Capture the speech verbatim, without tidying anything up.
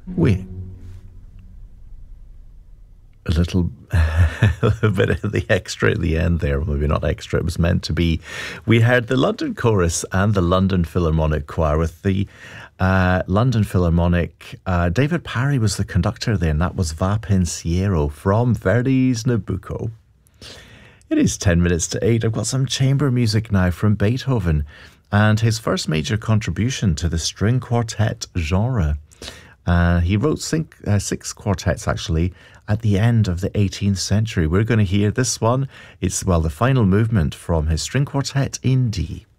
We a little, a bit of the extra at the end there, maybe not extra, it was meant to be. We heard the London Chorus and the London Philharmonic Choir with the uh, London Philharmonic. Uh, David Parry was the conductor then. That was Va Pensiero from Verdi's Nabucco. It is ten minutes to eight. I've got some chamber music now from Beethoven and his first major contribution to the string quartet genre. Uh, he wrote six, uh, six quartets, actually, at the end of the eighteenth century. We're going to hear this one. It's, well, the final movement from his string quartet in D.